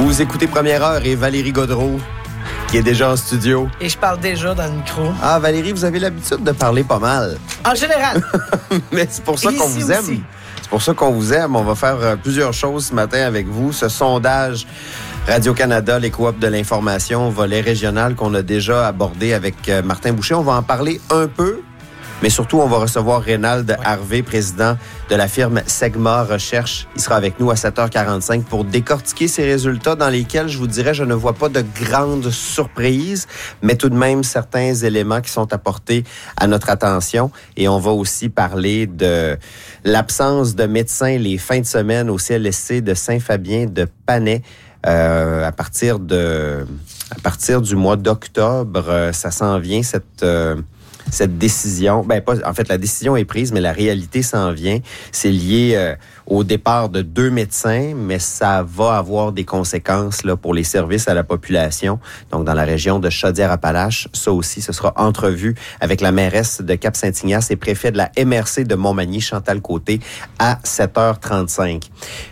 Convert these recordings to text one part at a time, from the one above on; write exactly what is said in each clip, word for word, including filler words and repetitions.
Vous écoutez Première Heure et Valérie Gaudreau, qui est déjà en studio. Et je parle déjà dans le micro. Ah, Valérie, vous avez l'habitude de parler pas mal. En général. Mais c'est pour ça qu'on Ici vous aussi. aime. C'est pour ça qu'on vous aime. On va faire euh, plusieurs choses ce matin avec vous. Ce sondage Radio-Canada, les coops de l'information, volet régional qu'on a déjà abordé avec euh, Martin Boucher. On va en parler un peu. Mais surtout, on va recevoir Reynald ouais. Harvey, président de la firme Segma Recherche. Il sera avec nous à sept heures quarante-cinq pour décortiquer ces résultats dans lesquels, je vous dirais, je ne vois pas de grandes surprises, mais tout de même certains éléments qui sont apportés à notre attention. Et on va aussi parler de l'absence de médecins les fins de semaine au C L S C de Saint-Fabien de Panay. Euh, à partir de, à partir du mois d'octobre, euh, ça s'en vient, cette... Euh, Cette décision, ben pas, en fait, la décision est prise, mais la réalité s'en vient. C'est lié euh, au départ de deux médecins, mais ça va avoir des conséquences là pour les services à la population. Donc, dans la région de Chaudière-Appalaches, ça aussi, ce sera entrevu avec la mairesse de Cap-Saint-Ignace et préfet de la M R C de Montmagny, Chantal Côté, à sept heures trente-cinq.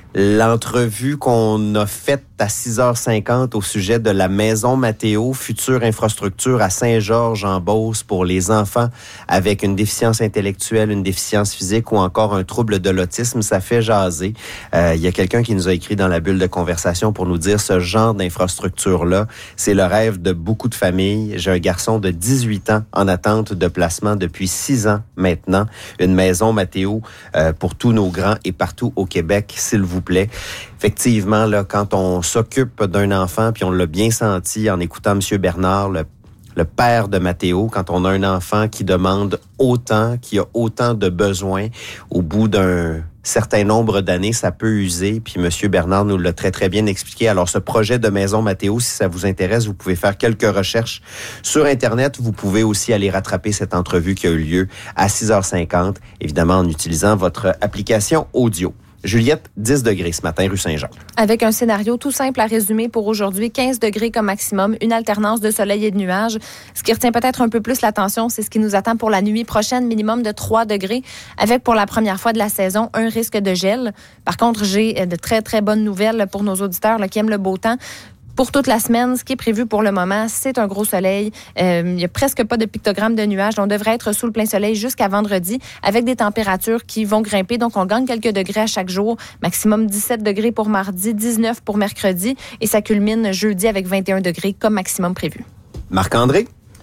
L'entrevue qu'on a faite à six heures cinquante au sujet de la Maison Mathéo, future infrastructure à Saint-Georges-en-Beauce pour les enfants avec une déficience intellectuelle, une déficience physique ou encore un trouble de l'autisme, ça fait jaser. Euh, il y a quelqu'un qui nous a écrit dans la bulle de conversation pour nous dire ce genre d'infrastructure-là, c'est le rêve de beaucoup de familles. J'ai un garçon de dix-huit ans en attente de placement depuis six ans maintenant. Une Maison Mathéo euh, pour tous nos grands et partout au Québec, s'il vous plaît. Effectivement, là, quand on s'occupe d'un enfant, puis on l'a bien senti en écoutant M. Bernard, le, le père de Mathéo, quand on a un enfant qui demande autant, qui a autant de besoins, au bout d'un certain nombre d'années, ça peut user. Puis M. Bernard nous l'a très, très bien expliqué. Alors, ce projet de Maison Mathéo, si ça vous intéresse, vous pouvez faire quelques recherches sur Internet. Vous pouvez aussi aller rattraper cette entrevue qui a eu lieu à six heures cinquante, évidemment en utilisant votre application audio. Juliette, dix degrés ce matin, rue Saint-Jean. Avec un scénario tout simple à résumer pour aujourd'hui, quinze degrés comme maximum, une alternance de soleil et de nuages. Ce qui retient peut-être un peu plus l'attention, c'est ce qui nous attend pour la nuit prochaine, minimum de trois degrés, avec pour la première fois de la saison, un risque de gel. Par contre, j'ai de très, très bonnes nouvelles pour nos auditeurs là, qui aiment le beau temps. Pour toute la semaine, ce qui est prévu pour le moment, c'est un gros soleil. Euh, il n'y a presque pas de pictogramme de nuages. On devrait être sous le plein soleil jusqu'à vendredi avec des températures qui vont grimper. Donc, on gagne quelques degrés à chaque jour. Maximum dix-sept degrés pour mardi, dix-neuf pour mercredi. Et ça culmine jeudi avec vingt et un degrés comme maximum prévu. Marc-André?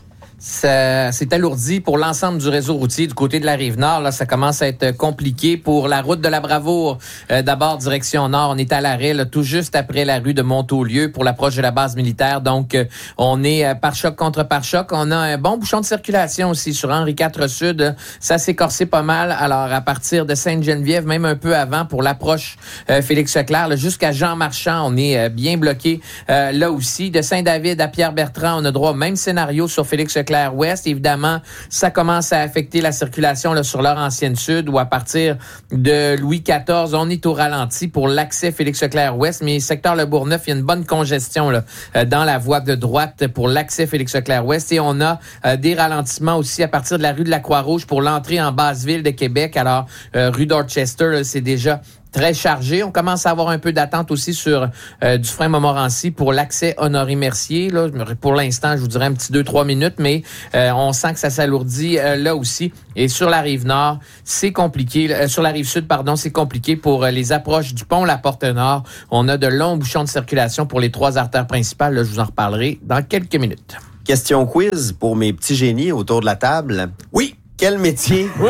Ça, c'est alourdi pour l'ensemble du réseau routier du côté de la Rive-Nord. Là, ça commence à être compliqué pour la route de la Bravoure. Euh, d'abord, direction nord, on est à l'arrêt, là, tout juste après la rue de Montaulieu pour l'approche de la base militaire. Donc, euh, on est euh, pare-choc contre pare-choc. On a un bon bouchon de circulation aussi sur Henri quatre Sud. Ça s'est corsé pas mal. Alors, à partir de Sainte-Geneviève, même un peu avant pour l'approche euh, Félix-Leclerc, là, jusqu'à Jean-Marchand, on est euh, bien bloqué. Euh, là aussi, de Saint-David à Pierre-Bertrand, on a droit au même scénario sur Félix-Leclerc Ouest. Évidemment, ça commence à affecter la circulation là, sur Laurentienne Sud ou à partir de Louis quatorze, on est au ralenti pour l'accès Félix-Leclerc Ouest, mais secteur Le Bourgneuf, il y a une bonne congestion là, dans la voie de droite pour l'accès Félix-Leclerc Ouest et on a euh, des ralentissements aussi à partir de la rue de la Croix-Rouge pour l'entrée en Basse-Ville de Québec. Alors, euh, rue Dorchester, là, c'est déjà très chargé. On commence à avoir un peu d'attente aussi sur euh, Dufresne-Montmorency pour l'accès Honoré-Mercier. Là, pour l'instant, je vous dirais un petit deux trois minutes, mais euh, on sent que ça s'alourdit euh, là aussi. Et sur la Rive-Nord, c'est compliqué. Euh, sur la Rive-Sud, pardon, c'est compliqué pour euh, les approches du pont La Porte-Nord. On a de longs bouchons de circulation pour les trois artères principales. Là, je vous en reparlerai dans quelques minutes. Question quiz pour mes petits génies autour de la table. Oui! Quel métier? Oui.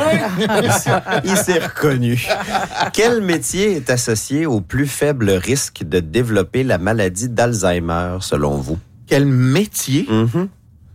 Il s'est reconnu. Quel métier est associé au plus faible risque de développer la maladie d'Alzheimer, selon vous? Quel métier? Mm-hmm.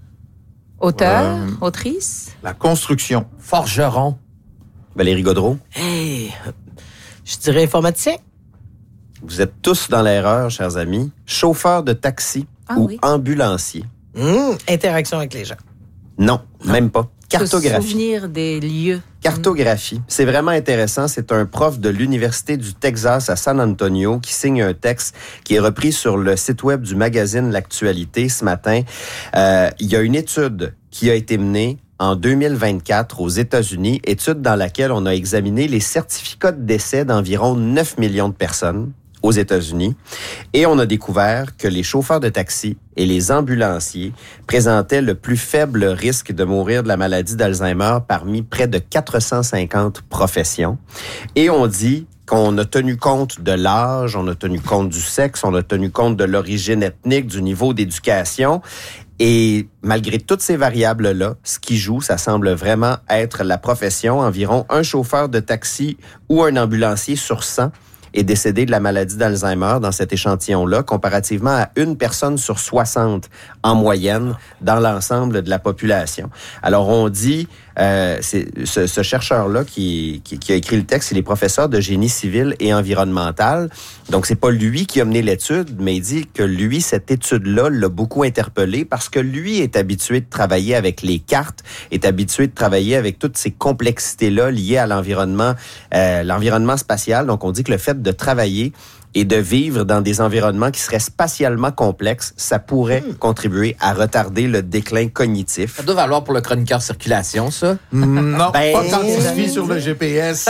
Auteur, Euh, autrice? La construction. Forgeron. Valérie Gaudreau? Hey, je dirais informaticien. Vous êtes tous dans l'erreur, chers amis. Chauffeur de taxi Ah ou oui. ambulancier? Mmh, interaction avec les gens. Non, même pas. Cartographie. Se souvenir des lieux. Cartographie. C'est vraiment intéressant. C'est un prof de l'Université du Texas à San Antonio qui signe un texte qui est repris sur le site web du magazine L'Actualité ce matin. Euh, il y a une étude qui a été menée en deux mille vingt-quatre aux États-Unis, étude dans laquelle on a examiné les certificats de décès d'environ neuf millions de personnes aux États-Unis. Et on a découvert que les chauffeurs de taxi et les ambulanciers présentaient le plus faible risque de mourir de la maladie d'Alzheimer parmi près de quatre cent cinquante professions. Et on dit qu'on a tenu compte de l'âge, on a tenu compte du sexe, on a tenu compte de l'origine ethnique, du niveau d'éducation. Et malgré toutes ces variables-là, ce qui joue, ça semble vraiment être la profession. Environ un chauffeur de taxi ou un ambulancier sur cent est décédé de la maladie d'Alzheimer dans cet échantillon-là, comparativement à une personne sur soixante en moyenne dans l'ensemble de la population. Alors, on dit, euh, c'est, ce, ce chercheur-là qui, qui, qui a écrit le texte, il est professeur de génie civil et environnemental. Donc, c'est pas lui qui a mené l'étude, mais il dit que lui, cette étude-là l'a beaucoup interpellé parce que lui est habitué de travailler avec les cartes, est habitué de travailler avec toutes ces complexités-là liées à l'environnement, euh, l'environnement spatial. Donc, on dit que le fait de travailler et de vivre dans des environnements qui seraient spatialement complexes, ça pourrait mmh. contribuer à retarder le déclin cognitif. Ça doit valoir pour le chroniqueur circulation, ça? Non, ben... pas quand il se fie sur le G P S.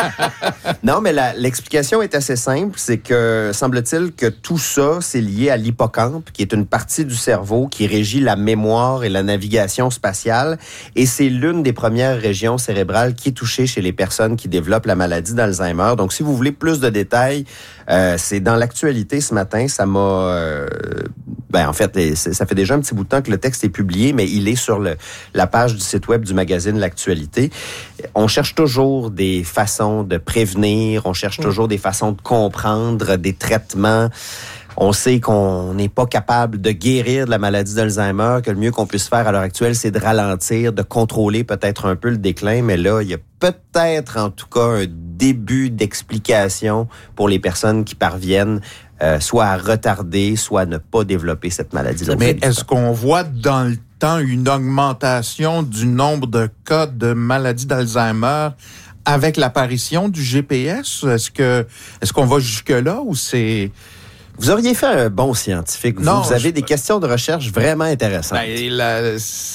Non, mais la, l'explication est assez simple. C'est que, semble-t-il, que tout ça, c'est lié à l'hippocampe, qui est une partie du cerveau qui régit la mémoire et la navigation spatiale. Et c'est l'une des premières régions cérébrales qui est touchée chez les personnes qui développent la maladie d'Alzheimer. Donc, si vous voulez plus de détails, euh, c'est dans l'actualité ce matin. Ça m'a... Euh, ben, en fait, ça fait déjà un petit bout de temps que le texte est publié, mais il est sur le, la page du site web du magazine L'Actualité. On cherche toujours des façons de prévenir, on cherche toujours des façons de comprendre, des traitements. On sait qu'on n'est pas capable de guérir de la maladie d'Alzheimer, que le mieux qu'on puisse faire à l'heure actuelle, c'est de ralentir, de contrôler peut-être un peu le déclin, mais là, il y a peut-être en tout cas un début d'explication pour les personnes qui parviennent euh, soit à retarder, soit à ne pas développer cette maladie-là. Mais est-ce qu'on voit dans le temps une augmentation du nombre de cas de maladie d'Alzheimer avec l'apparition du G P S? Est-ce que est-ce qu'on va jusque-là ou c'est... Vous auriez fait un bon scientifique. Vous, non, vous avez je... des questions de recherche vraiment intéressantes. Ben, la...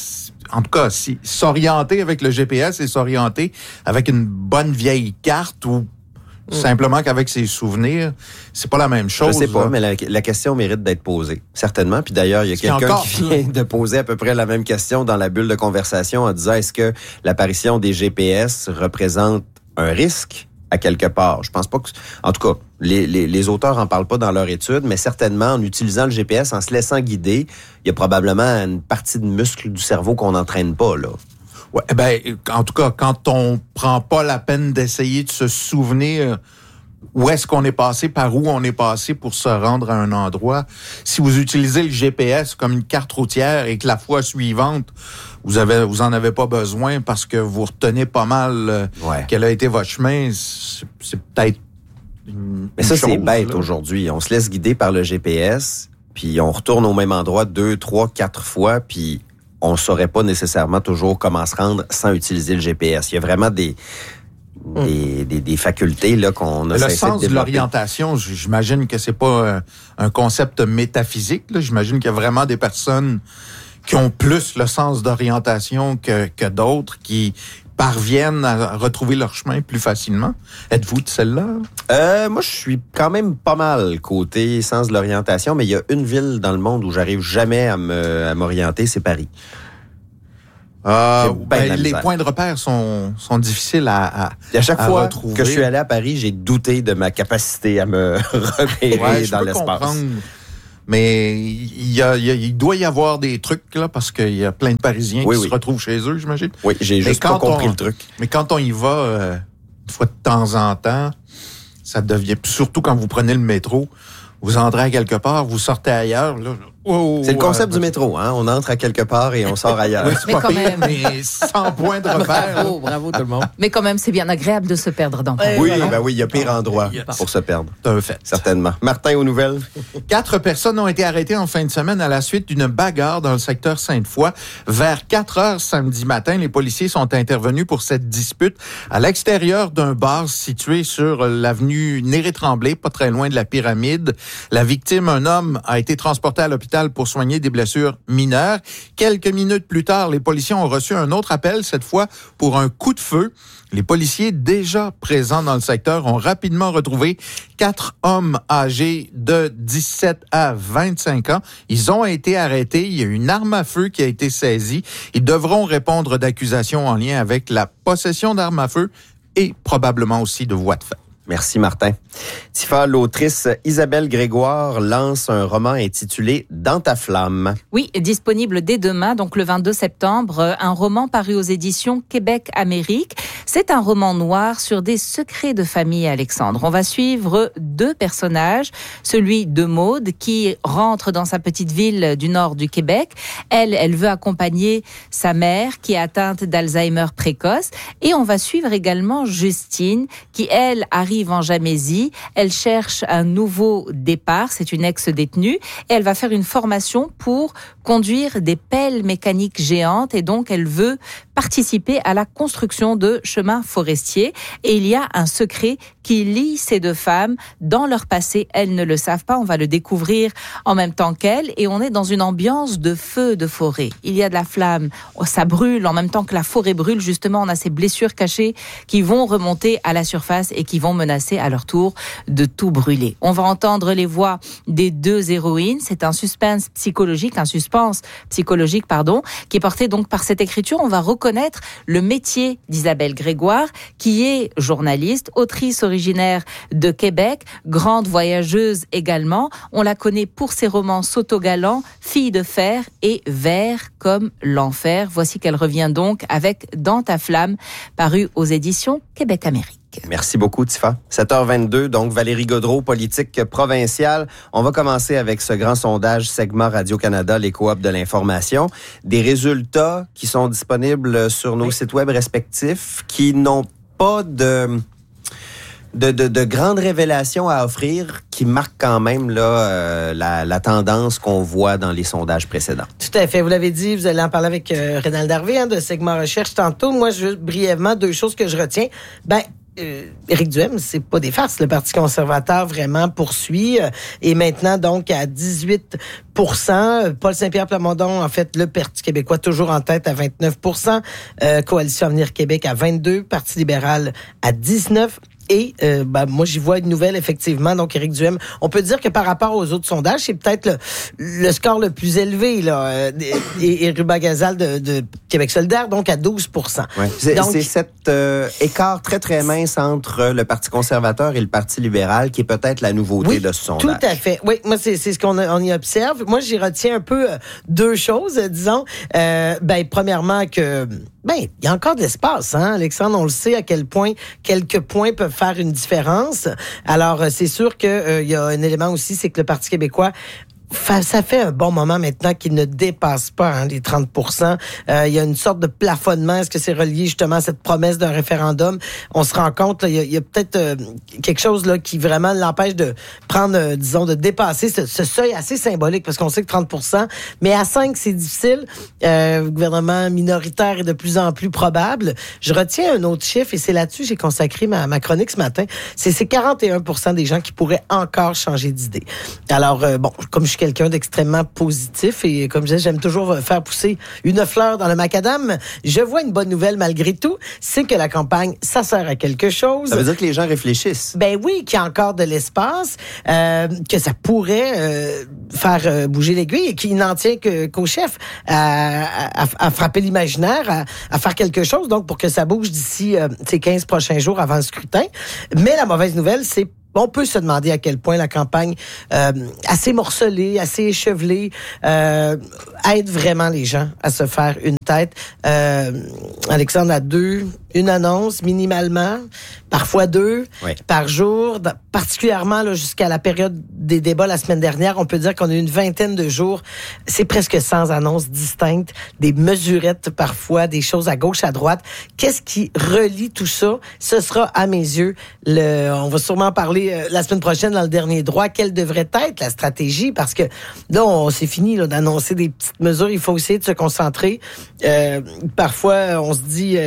En tout cas, si, s'orienter avec le G P S et s'orienter avec une bonne vieille carte ou mm. simplement qu'avec ses souvenirs, c'est pas la même chose. Je sais pas, mais la, la question mérite d'être posée, certainement. Puis d'ailleurs, il y a quelqu'un encore... qui vient de poser à peu près la même question dans la bulle de conversation en disant, est-ce que l'apparition des G P S représente un risque à quelque part? Je pense pas que... En tout cas, les, les, les auteurs en parlent pas dans leur étude, mais certainement, en utilisant le G P S, en se laissant guider, il y a probablement une partie de muscle du cerveau qu'on n'entraîne pas, là. Ouais, ben, en tout cas, quand on prend pas la peine d'essayer de se souvenir où est-ce qu'on est passé, par où on est passé pour se rendre à un endroit, si vous utilisez le G P S comme une carte routière et que la fois suivante, vous avez, vous en avez pas besoin parce que vous retenez pas mal euh, ouais. quel a été votre chemin, c'est, c'est peut-être une, Mais ça, une chose, c'est bête là. Aujourd'hui. On se laisse guider par le G P S, puis on retourne au même endroit deux, trois, quatre fois, puis on saurait pas nécessairement toujours comment se rendre sans utiliser le G P S. Il y a vraiment des... Des, des, des facultés là qu'on a le cessé sens de, de l'orientation, j'imagine que c'est pas un, un concept métaphysique. Là. J'imagine qu'il y a vraiment des personnes qui ont plus le sens d'orientation que, que d'autres, qui parviennent à retrouver leur chemin plus facilement. Êtes-vous de celle-là? Euh, moi, je suis quand même pas mal côté sens de l'orientation, mais il y a une ville dans le monde où j'arrive jamais à, me, à m'orienter, c'est Paris. Euh, ben, les points de repère sont, sont difficiles à, à, Et à chaque à fois retrouver. que je suis allé à Paris, j'ai douté de ma capacité à me repérer ouais, dans peux l'espace. Comprendre. Mais il, y a, il, y a, il doit y avoir des trucs là parce qu'il y a plein de Parisiens oui, qui oui. se retrouvent chez eux, j'imagine. Oui, j'ai juste pas compris on, le truc. Mais quand on y va euh, une fois de temps en temps, ça devient... Surtout quand vous prenez le métro, vous entrez à quelque part, vous sortez ailleurs, là... Oh, c'est le concept euh, du métro, hein. On entre à quelque part et on sort ailleurs. Oui, c'est mais pas quand pire, même. mais sans point de repère. Bravo, bravo tout le monde. Mais quand même, c'est bien agréable de se perdre dans Paris. Oui, voilà. ben oui, il y a pire endroit Yes. pour se perdre. C'est un fait. Certainement. Martin, aux nouvelles? Quatre personnes ont été arrêtées en fin de semaine à la suite d'une bagarre dans le secteur Sainte-Foy. Vers quatre heures samedi matin, les policiers sont intervenus pour cette dispute à l'extérieur d'un bar situé sur l'avenue Néré-Tremblay, pas très loin de la pyramide. La victime, un homme, a été transporté à l'hôpital l'hôpital pour soigner des blessures mineures. Quelques minutes plus tard, les policiers ont reçu un autre appel, cette fois pour un coup de feu. Les policiers déjà présents dans le secteur ont rapidement retrouvé quatre hommes âgés de dix-sept à vingt-cinq ans. Ils ont été arrêtés. Il y a une arme à feu qui a été saisie. Ils devront répondre d'accusations en lien avec la possession d'armes à feu et probablement aussi de voies de fait. Merci, Martin. Tifa, l'autrice Isabelle Grégoire lance un roman intitulé « Dans ta flamme ». Oui, disponible dès demain, donc le vingt-deux septembre, un roman paru aux éditions Québec-Amérique. C'est un roman noir sur des secrets de famille, Alexandre. On va suivre deux personnages, celui de Maude qui rentre dans sa petite ville du nord du Québec. Elle, elle veut accompagner sa mère qui est atteinte d'Alzheimer précoce. Et on va suivre également Justine qui, elle, arrive en Jamésie. Elle cherche un nouveau départ. C'est une ex-détenue. Et elle va faire une formation pour conduire des pelles mécaniques géantes. Et donc, elle veut participer à la construction de chemins forestiers. Et il y a un secret qui lie ces deux femmes dans leur passé. Elles ne le savent pas. On va le découvrir en même temps qu'elles. Et on est dans une ambiance de feu de forêt. Il y a de la flamme. Ça brûle en même temps que la forêt brûle. Justement, on a ces blessures cachées qui vont remonter à la surface et qui vont menacés à leur tour de tout brûler. On va entendre les voix des deux héroïnes. C'est un suspense psychologique, un suspense psychologique, pardon, qui est porté donc par cette écriture. On va reconnaître le métier d'Isabelle Grégoire, qui est journaliste, autrice originaire de Québec, grande voyageuse également. On la connaît pour ses romans Soto-Galant, Fille de fer et Vert comme l'enfer. Voici qu'elle revient donc avec Dans ta flamme, paru aux éditions Québec-Amérique. Merci beaucoup, Tifa. sept heures vingt-deux, donc Valérie Gaudreault, politique provinciale. On va commencer avec ce grand sondage segment Radio-Canada, les coops de l'information. Des résultats qui sont disponibles sur nos sites web respectifs, qui n'ont pas de... De, de, de grandes révélations à offrir qui marquent quand même là, euh, la, la tendance qu'on voit dans les sondages précédents. Tout à fait. Vous l'avez dit, vous allez en parler avec euh, Rénal Darvé hein, de Segment Recherche tantôt. Moi, juste brièvement, deux choses que je retiens. Ben, Euh, Éric Duhaime, c'est pas des farces. Le Parti conservateur vraiment poursuit euh, et maintenant donc à dix-huit pour cent. Paul Saint-Pierre Plamondon, en fait, le Parti québécois toujours en tête à vingt-neuf pour cent. Euh, Coalition Avenir Québec à vingt-deux. Parti libéral à dix-neuf. Et euh, ben, moi, j'y vois une nouvelle, effectivement. Donc, Éric Duhaime, on peut dire que par rapport aux autres sondages, c'est peut-être le, le score le plus élevé. Là, euh, et, et Ruba Gazal de, de Québec solidaire, donc à douze pour cent. Ouais. C'est, donc, c'est cet euh, écart très, très mince entre le Parti conservateur et le Parti libéral qui est peut-être la nouveauté oui, de ce sondage. Tout à fait. Oui, moi, c'est, c'est ce qu'on a, on y observe. Moi, j'y retiens un peu euh, deux choses, euh, disons. Euh, ben, premièrement, que... Ben, il y a encore de l'espace, hein, Alexandre. On le sait à quel point quelques points peuvent faire une différence. Alors, c'est sûr que euh, il y a un élément aussi, c'est que le Parti québécois, ça fait un bon moment maintenant qu'il ne dépasse pas hein, les trente pour cent. Euh, il y a une sorte de plafonnement. Est-ce que c'est relié justement à cette promesse d'un référendum? On se rend compte, là, il y a, il y a peut-être euh, quelque chose là qui vraiment l'empêche de prendre, euh, disons, de dépasser ce, ce seuil assez symbolique, parce qu'on sait que trente pour cent, mais à cinq, c'est difficile. Euh, le gouvernement minoritaire est de plus en plus probable. Je retiens un autre chiffre, et c'est là-dessus que j'ai consacré ma, ma chronique ce matin. C'est ces quarante et un pour cent des gens qui pourraient encore changer d'idée. Alors, euh, bon, comme je suis quelqu'un d'extrêmement positif et comme je disais, j'aime toujours faire pousser une fleur dans le macadam. Je vois une bonne nouvelle malgré tout, c'est que la campagne, ça sert à quelque chose. Ça veut dire que les gens réfléchissent. Ben oui, qu'il y a encore de l'espace, euh, que ça pourrait euh, faire euh, bouger l'aiguille et qu'il n'en tient que, qu'au chef à, à, à frapper l'imaginaire, à, à faire quelque chose, donc pour que ça bouge d'ici euh, ces quinze prochains jours avant le scrutin. Mais la mauvaise nouvelle, c'est on peut se demander à quel point la campagne euh, assez morcelée, assez échevelée, euh, aide vraiment les gens à se faire une tête. Euh, Alexandre a deux, une annonce minimalement, parfois deux oui. par jour, particulièrement là, jusqu'à la période des débats la semaine dernière. On peut dire qu'on a eu une vingtaine de jours. C'est presque cent annonces distinctes, des mesurettes parfois, des choses à gauche, à droite. Qu'est-ce qui relie tout ça? Ce sera, à mes yeux, le, on va sûrement parler euh, la semaine prochaine dans le dernier droit. Quelle devrait être la stratégie? Parce que là, on, c'est fini là, d'annoncer des petites mesures. Il faut essayer de se concentrer. Euh, parfois, on se dit... Euh,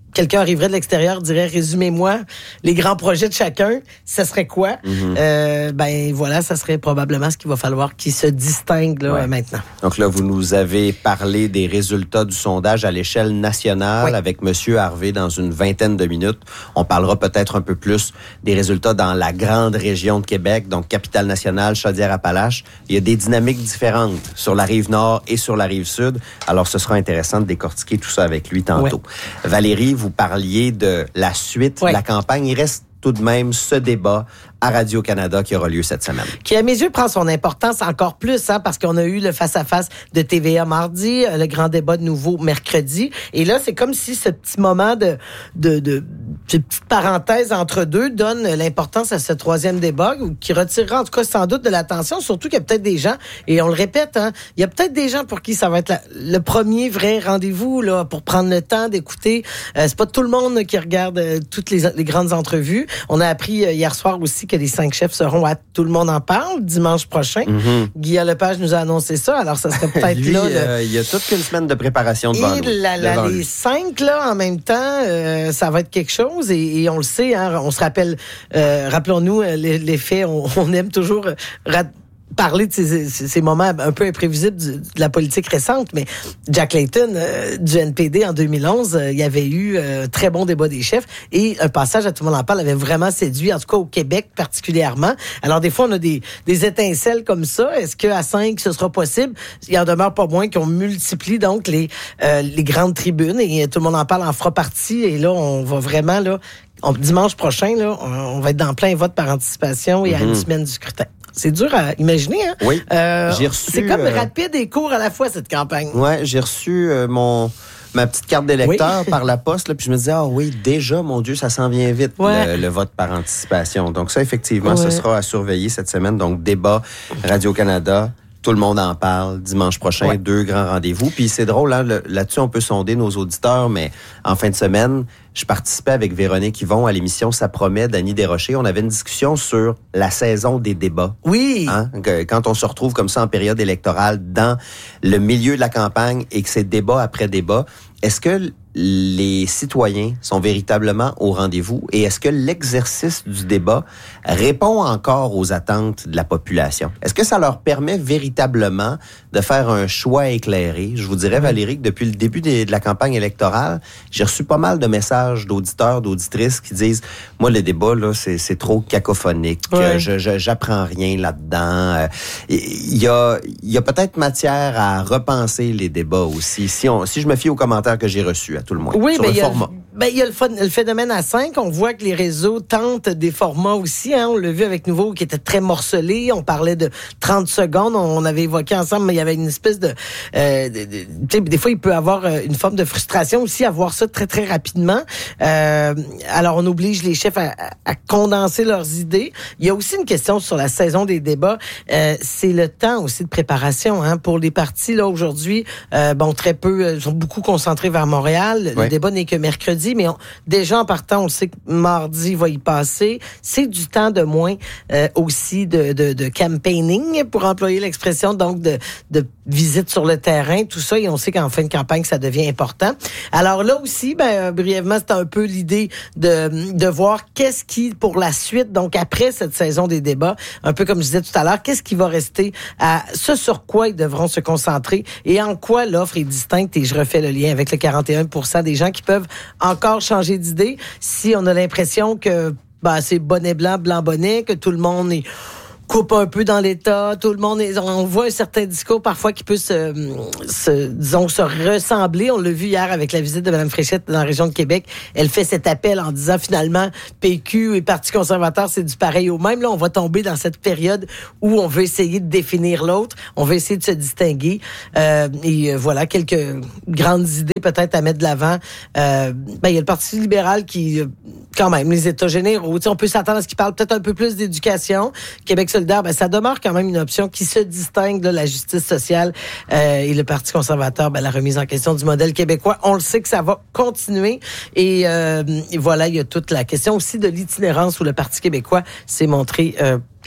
quelqu'un arriverait de l'extérieur, dirait, résumez-moi les grands projets de chacun, ça serait quoi? Mm-hmm. Euh, ben voilà, ça serait probablement ce qu'il va falloir qu'il se distingue là, ouais. euh, maintenant. Donc là, vous nous avez parlé des résultats du sondage à l'échelle nationale oui. avec M. Harvey dans une vingtaine de minutes. On parlera peut-être un peu plus des résultats dans la grande région de Québec, donc Capitale-Nationale, Chaudière-Appalaches. Il y a des dynamiques différentes sur la rive nord et sur la rive sud. Alors, ce sera intéressant de décortiquer tout ça avec lui tantôt. Oui. Valérie, vous parliez de la suite oui. de la campagne. Il reste tout de même ce débat à Radio-Canada qui aura lieu cette semaine. Qui, à mes yeux, prend son importance encore plus, hein, parce qu'on a eu le face-à-face de T V A mardi, le grand débat de nouveau mercredi. Et là, c'est comme si ce petit moment de, de, de, de petite parenthèse entre deux donne l'importance à ce troisième débat, qui retirera en tout cas sans doute de l'attention, surtout qu'il y a peut-être des gens, et on le répète, hein, il y a peut-être des gens pour qui ça va être la, le premier vrai rendez-vous, là, pour prendre le temps d'écouter. Euh, c'est pas tout le monde qui regarde euh, toutes les, les grandes entrevues. On a appris euh, hier soir aussi que les cinq chefs seront à Tout le monde en parle dimanche prochain. Mm-hmm. Guillaume Lepage nous a annoncé ça, alors ça serait peut-être lui, là. Euh, il y a toute une semaine de préparation devant et nous. La, la, devant les lui. cinq là en même temps, euh, ça va être quelque chose et, et on le sait. Hein, on se rappelle, euh, rappelons-nous les, les faits. On, on aime toujours euh, rat- parler de ces, ces moments un peu imprévisibles du, de la politique récente, mais Jack Layton euh, du N P D en deux mille onze, euh, il y avait eu un euh, très bon débat des chefs et un passage à Tout le monde en parle avait vraiment séduit, en tout cas au Québec particulièrement. Alors des fois, on a des, des étincelles comme ça. Est-ce qu'à cinq, ce sera possible? Il en demeure pas moins qu'on multiplie donc les, euh, les grandes tribunes et Tout le monde en parle en fera partie et là, on va vraiment, là, on, dimanche prochain, là, on, on va être dans plein vote par anticipation et mm-hmm. à une semaine du scrutin. C'est dur à imaginer, hein? Oui. Euh, j'ai reçu, c'est comme euh, rapide et court à la fois, cette campagne. Ouais, j'ai reçu euh, mon ma petite carte d'électeur oui. par la poste, là, puis je me disais, ah oui, déjà, mon Dieu, ça s'en vient vite, ouais. le, le vote par anticipation. Donc ça, effectivement, ouais. ce sera à surveiller cette semaine. Donc, débat Radio-Canada. Tout le monde en parle dimanche prochain, ouais. deux grands rendez-vous. Puis c'est drôle, hein, le, là-dessus, on peut sonder nos auditeurs, mais en fin de semaine, je participais avec Véronique Yvon à l'émission Ça promet d'Annie Desrochers. On avait une discussion sur la saison des débats. Oui. Hein? Quand on se retrouve comme ça en période électorale dans le milieu de la campagne et que c'est débat après débat, est-ce que les citoyens sont véritablement au rendez-vous et est-ce que l'exercice du débat répond encore aux attentes de la population? Est-ce que ça leur permet véritablement de faire un choix éclairé? Je vous dirais, Valérie, que depuis le début de la campagne électorale, j'ai reçu pas mal de messages d'auditeurs, d'auditrices qui disent « Moi, le débat, là, c'est, c'est trop cacophonique. Ouais. Je, je, j'apprends rien là-dedans. » Il y a, il y a peut-être matière à repenser les débats aussi. Si, on, si je me fie aux commentaires que j'ai reçus, à tout le moins, oui, sur ben, le y a, format. Ben, il y a le, le phénomène à cinq. On voit que les réseaux tentent des formats aussi. Hein. On l'a vu avec Nouveau qui était très morcelé. On parlait de trente secondes. On avait évoqué ensemble, mais il y avait une espèce de... Euh, de, de tu sais, des fois, il peut y avoir une forme de frustration aussi à voir ça très, très rapidement. Euh, alors, on oblige les chefs à, à condenser leurs idées. Il y a aussi une question sur la saison des débats. Euh, c'est le temps aussi de préparation. Hein. Pour les partis, là, aujourd'hui, euh, bon, très peu, ils sont beaucoup concentrés vers Montréal. Le oui. débat n'est que mercredi, mais on, déjà en partant, on le sait que mardi va y passer. C'est du temps de moins euh, aussi de, de, de campaigning, pour employer l'expression, donc de, de visite sur le terrain, tout ça, et on sait qu'en fin de campagne, ça devient important. Alors là aussi, ben brièvement, c'est un peu l'idée de, de voir qu'est-ce qui, pour la suite, donc après cette saison des débats, un peu comme je disais tout à l'heure, qu'est-ce qui va rester à ce sur quoi ils devront se concentrer et en quoi l'offre est distincte, et je refais le lien avec le quarante et un pour cent des gens qui peuvent encore changer d'idée si on a l'impression que ben, c'est bonnet blanc, blanc bonnet, que tout le monde est coupe un peu dans l'État, tout le monde est, on voit un certain discours parfois qui peut se, se disons, se ressembler. On l'a vu hier avec la visite de Mme Fréchette dans la région de Québec. Elle fait cet appel en disant finalement P Q et Parti conservateur, c'est du pareil au même. Là, on va tomber dans cette période où on veut essayer de définir l'autre, on veut essayer de se distinguer. Euh, et voilà, quelques grandes idées peut-être à mettre de l'avant. Euh, ben, il y a le Parti libéral qui, quand même, les États généraux, on peut s'attendre à ce qu'ils parlent peut-être un peu plus d'éducation. Québec solidaire, ben, ça demeure quand même une option qui se distingue de la justice sociale euh, et le Parti conservateur, ben, la remise en question du modèle québécois. On le sait que ça va continuer et, euh, et voilà, il y a toute la question aussi de l'itinérance où le Parti québécois s'est montré euh,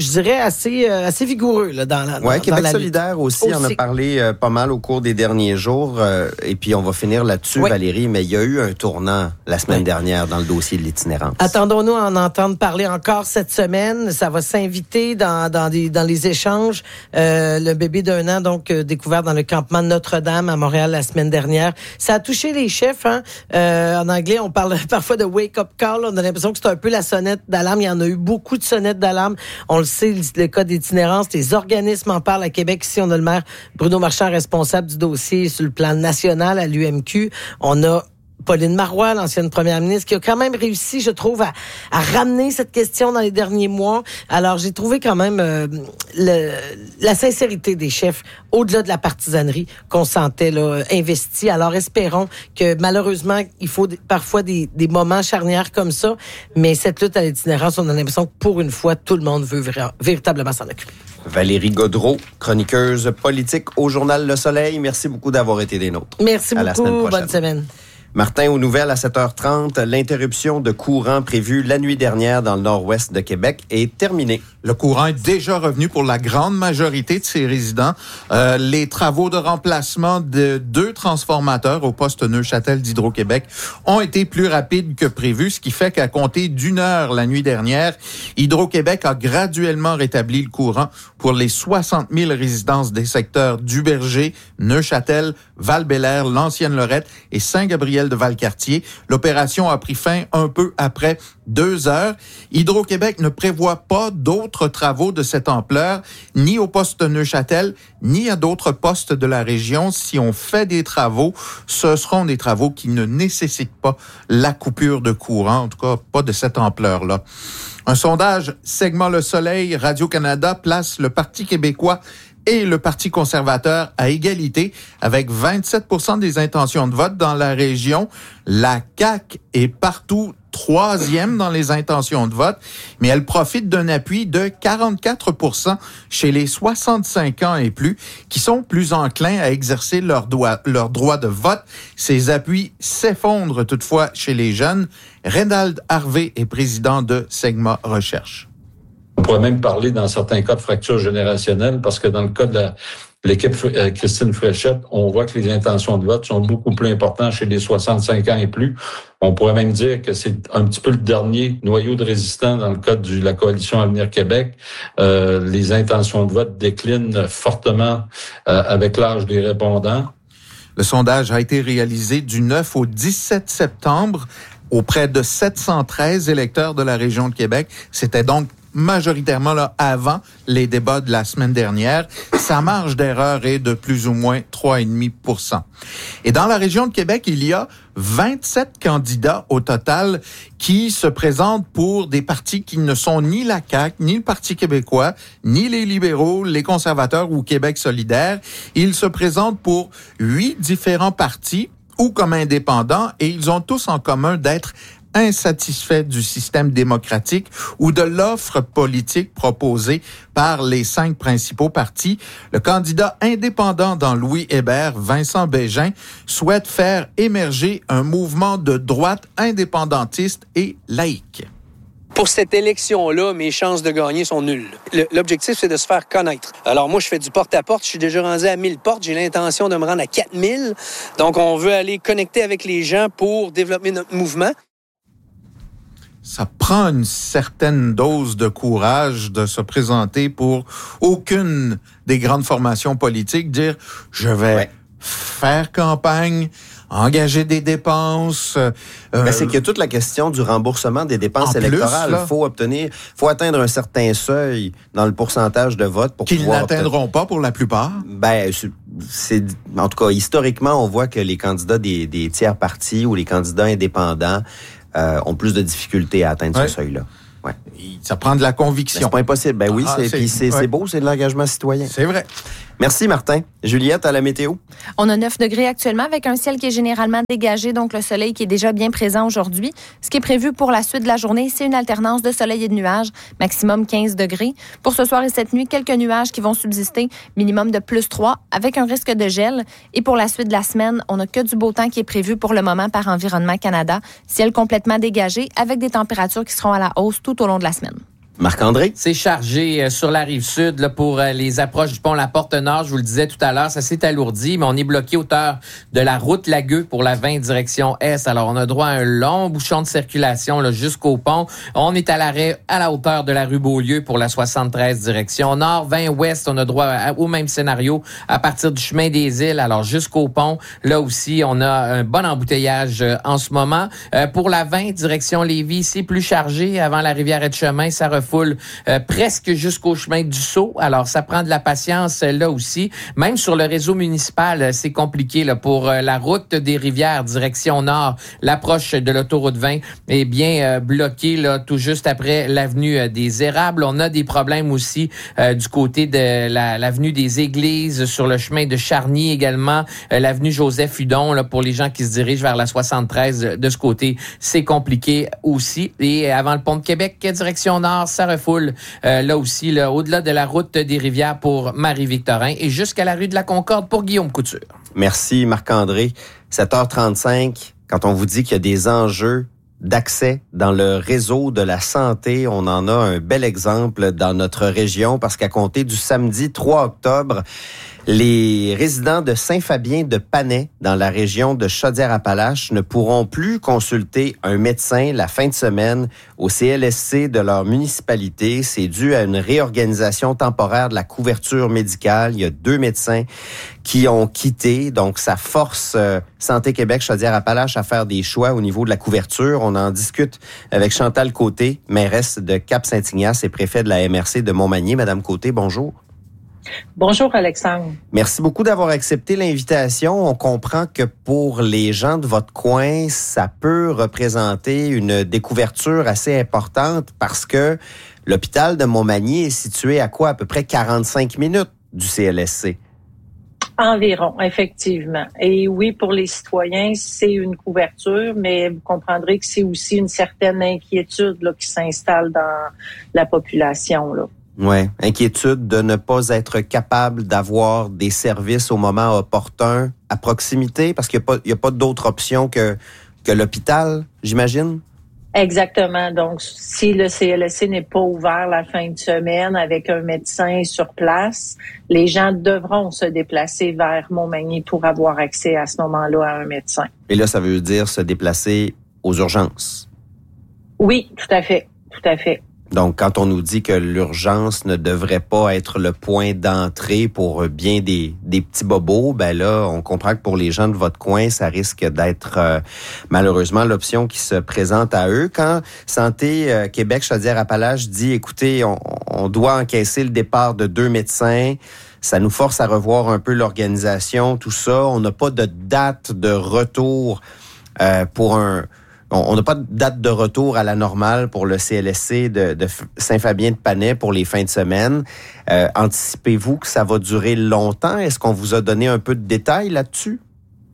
je dirais, assez, euh, assez vigoureux là, dans la Oui, Québec la solidaire aussi, aussi, on a parlé euh, pas mal au cours des derniers jours. Euh, et puis, on va finir là-dessus, oui. Valérie, mais il y a eu un tournant la semaine oui. dernière dans le dossier de l'itinérance. Attendons-nous à en entendre parler encore cette semaine. Ça va s'inviter dans, dans, des, dans les échanges. Euh, le bébé d'un an, donc, euh, découvert dans le campement de Notre-Dame à Montréal la semaine dernière. Ça a touché les chefs. Hein? Euh, en anglais, on parle parfois de wake-up call. On a l'impression que c'est un peu la sonnette d'alarme. Il y en a eu beaucoup de sonnettes d'alarme. On le sait, le cas d'itinérance, les organismes en parlent à Québec. Ici, on a le maire Bruno Marchand, responsable du dossier sur le plan national à l'U M Q. On a Pauline Marois, l'ancienne première ministre, qui a quand même réussi, je trouve, à, à ramener cette question dans les derniers mois. Alors, j'ai trouvé quand même euh, le, la sincérité des chefs, au-delà de la partisanerie qu'on sentait là, investie. Alors, espérons que, malheureusement, il faut des, parfois des, des moments charnières comme ça, mais cette lutte à l'itinérance, on a l'impression que, pour une fois, tout le monde veut vra- véritablement s'en occuper. Valérie Gaudreault, chroniqueuse politique au Journal Le Soleil. Merci beaucoup d'avoir été des nôtres. Merci à beaucoup. Bonne semaine. Martin, aux nouvelles à sept heures trente, l'interruption de courant prévue la nuit dernière dans le nord-ouest de Québec est terminée. Le courant est déjà revenu pour la grande majorité de ses résidents. Euh, les travaux de remplacement de deux transformateurs au poste Neuchâtel d'Hydro-Québec ont été plus rapides que prévu, ce qui fait qu'à compter d'une heure la nuit dernière, Hydro-Québec a graduellement rétabli le courant pour les soixante mille résidences des secteurs du Berger, Neuchâtel, Val-Bélair, l'Ancienne-Lorette et Saint-Gabriel de Valcartier. L'opération a pris fin un peu après deux heures. Hydro-Québec ne prévoit pas d'autres travaux de cette ampleur, ni au poste Neuchâtel, ni à d'autres postes de la région. Si on fait des travaux, ce seront des travaux qui ne nécessitent pas la coupure de courant, en tout cas pas de cette ampleur-là. Un sondage Segment Le Soleil, Radio-Canada place le Parti québécois et le Parti conservateur à égalité avec vingt-sept pour cent des intentions de vote dans la région. La C A Q est partout troisième dans les intentions de vote, mais elle profite d'un appui de quarante-quatre pour cent chez les soixante-cinq ans et plus qui sont plus enclins à exercer leur droit, leur droit de vote. Ces appuis s'effondrent toutefois chez les jeunes. Reynald Harvey est président de Segma Recherche. On pourrait même parler dans certains cas de fracture générationnelle parce que dans le cas de la, l'équipe euh, Christine Fréchette, on voit que les intentions de vote sont beaucoup plus importantes chez les soixante-cinq ans et plus. On pourrait même dire que c'est un petit peu le dernier noyau de résistants dans le cas de la coalition Avenir Québec. Euh, les intentions de vote déclinent fortement euh, avec l'âge des répondants. Le sondage a été réalisé du neuf au dix-sept septembre auprès de sept cent treize électeurs de la région de Québec. C'était donc majoritairement là avant les débats de la semaine dernière. Sa marge d'erreur est de plus ou moins trois virgule cinq pour cent. Et dans la région de Québec, il y a vingt-sept candidats au total qui se présentent pour des partis qui ne sont ni la C A Q, ni le Parti québécois, ni les libéraux, les conservateurs ou Québec solidaire. Ils se présentent pour huit différents partis ou comme indépendants et ils ont tous en commun d'être insatisfait du système démocratique ou de l'offre politique proposée par les cinq principaux partis. Le candidat indépendant dans Louis Hébert, Vincent Bégin, souhaite faire émerger un mouvement de droite indépendantiste et laïque. Pour cette élection-là, mes chances de gagner sont nulles. Le, l'objectif, c'est de se faire connaître. Alors moi, je fais du porte-à-porte. Je suis déjà rendu à mille portes. J'ai l'intention de me rendre à quatre mille. Donc, on veut aller connecter avec les gens pour développer notre mouvement. Ça prend une certaine dose de courage de se présenter pour aucune des grandes formations politiques, dire « je vais ouais. faire campagne », engager des dépenses. Euh, ben, c'est qu'il y a toute la question du remboursement des dépenses électorales. Il faut obtenir, faut atteindre un certain seuil dans le pourcentage de vote pour qu'ils pouvoir... Qu'ils n'atteindront obtenir... pas pour la plupart. Ben, c'est, en tout cas, historiquement, on voit que les candidats des, des tiers partis ou les candidats indépendants euh, ont plus de difficultés à atteindre ouais. ce seuil-là. Ouais. Ça prend de la conviction. Ben, c'est pas impossible. Ben oui, ah, c'est, c'est, puis c'est, ouais. c'est beau, c'est de l'engagement citoyen. C'est vrai. Merci, Martin. Juliette, à la météo? On a neuf degrés actuellement avec un ciel qui est généralement dégagé, donc le soleil qui est déjà bien présent aujourd'hui. Ce qui est prévu pour la suite de la journée, c'est une alternance de soleil et de nuages, maximum quinze degrés. Pour ce soir et cette nuit, quelques nuages qui vont subsister, minimum de plus trois, avec un risque de gel. Et pour la suite de la semaine, on n'a que du beau temps qui est prévu pour le moment par Environnement Canada. Ciel complètement dégagé avec des températures qui seront à la hausse tout au long de la semaine. Marc-André? C'est chargé euh, sur la rive sud là, pour euh, les approches du pont La Porte-Nord. Je vous le disais tout à l'heure, ça s'est alourdi, mais on est bloqué hauteur de la route Lagueux pour la vingt direction Est. Alors, on a droit à un long bouchon de circulation là, jusqu'au pont. On est à l'arrêt à la hauteur de la rue Beaulieu pour la soixante-treize direction Nord. vingt Ouest, on a droit à, au même scénario à partir du chemin des Îles. Alors, jusqu'au pont, là aussi, on a un bon embouteillage euh, en ce moment. Euh, pour la vingt direction Lévis, c'est plus chargé. Avant la rivière Etchemin, ça refoule Euh, presque jusqu'au chemin du Sceau. Alors, ça prend de la patience euh, là aussi. Même sur le réseau municipal, euh, c'est compliqué là, pour euh, la route des rivières, direction nord. L'approche de l'autoroute vingt est bien euh, bloquée là, tout juste après l'avenue euh, des Érables. On a des problèmes aussi euh, du côté de la, l'avenue des Églises, sur le chemin de Charny également, euh, l'avenue Joseph-Hudon là, pour les gens qui se dirigent vers la soixante-treize de ce côté. C'est compliqué aussi. Et avant le pont de Québec, direction nord, ça refoule euh, là aussi, là, au-delà de la route des rivières pour Marie-Victorin et jusqu'à la rue de la Concorde pour Guillaume Couture. Merci Marc-André. sept heures trente-cinq, quand on vous dit qu'il y a des enjeux d'accès dans le réseau de la santé, on en a un bel exemple dans notre région parce qu'à compter du samedi trois octobre, les résidents de Saint-Fabien-de-Panay, dans la région de Chaudière-Appalaches, ne pourront plus consulter un médecin la fin de semaine au C L S C de leur municipalité. C'est dû à une réorganisation temporaire de la couverture médicale. Il y a deux médecins qui ont quitté. Donc, ça force euh, Santé Québec Chaudière-Appalaches à faire des choix au niveau de la couverture. On en discute avec Chantal Côté, mairesse de Cap-Saint-Ignace et préfet de la M R C de Montmagny. Madame Côté, bonjour. Bonjour, Alexandre. Merci beaucoup d'avoir accepté l'invitation. On comprend que pour les gens de votre coin, ça peut représenter une découverture assez importante parce que l'hôpital de Montmagny est situé à quoi? À peu près quarante-cinq minutes du C L S C. Environ, effectivement. Et oui, pour les citoyens, c'est une couverture, mais vous comprendrez que c'est aussi une certaine inquiétude là, qui s'installe dans la population, là. Ouais, inquiétude de ne pas être capable d'avoir des services au moment opportun à proximité parce qu'il n'y a pas, il y a pas d'autre option que, que l'hôpital, j'imagine? Exactement. Donc, si le C L S C n'est pas ouvert la fin de semaine avec un médecin sur place, les gens devront se déplacer vers Montmagny pour avoir accès à ce moment-là à un médecin. Et là, ça veut dire se déplacer aux urgences? Oui, tout à fait. Tout à fait. Donc, quand on nous dit que l'urgence ne devrait pas être le point d'entrée pour bien des, des petits bobos, ben là, on comprend que pour les gens de votre coin, ça risque d'être euh, malheureusement l'option qui se présente à eux. Quand Santé euh, Québec Chaudière-Appalaches dit, écoutez, on, on doit encaisser le départ de deux médecins, ça nous force à revoir un peu l'organisation, tout ça. On n'a pas de date de retour euh, pour un... On n'a pas de date de retour à la normale pour le C L S C de, de Saint-Fabien-de-Panay pour les fins de semaine. Euh, anticipez-vous que ça va durer longtemps? Est-ce qu'on vous a donné un peu de détails là-dessus?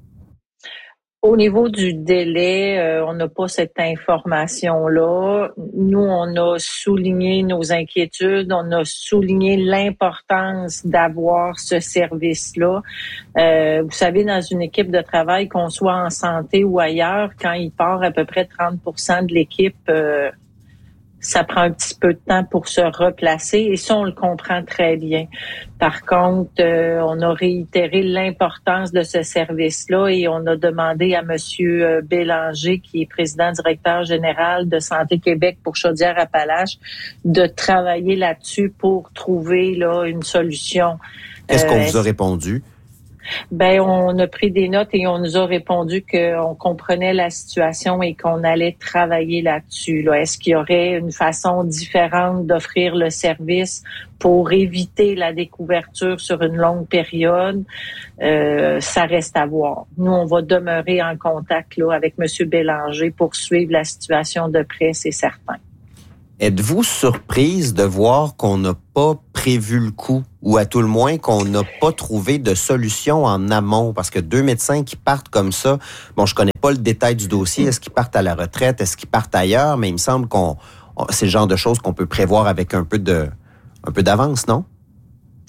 Au niveau du délai, euh, on n'a pas cette information-là. Nous, on a souligné nos inquiétudes, on a souligné l'importance d'avoir ce service-là. Euh, vous savez, dans une équipe de travail, qu'on soit en santé ou ailleurs, quand il part à peu près trente pour cent de l'équipe, euh, ça prend un petit peu de temps pour se replacer et ça, on le comprend très bien. Par contre, euh, on a réitéré l'importance de ce service-là et on a demandé à Monsieur Bélanger, qui est président directeur général de Santé Québec pour Chaudière-Appalaches, de travailler là-dessus pour trouver là une solution. Qu'est-ce qu'on euh, vous a répondu? Ben, on a pris des notes et on nous a répondu qu'on comprenait la situation et qu'on allait travailler là-dessus. Là. Est-ce qu'il y aurait une façon différente d'offrir le service pour éviter la découverture sur une longue période? Euh, ça reste à voir. Nous, on va demeurer en contact là, avec M. Bélanger pour suivre la situation de près, c'est certain. Êtes-vous surprise de voir qu'on n'a pas prévu le coup ou à tout le moins qu'on n'a pas trouvé de solution en amont? Parce que deux médecins qui partent comme ça, bon, je connais pas le détail du dossier. Est-ce qu'ils partent à la retraite? Est-ce qu'ils partent ailleurs? Mais il me semble qu'on c'est le genre de choses qu'on peut prévoir avec un peu de un peu d'avance, non?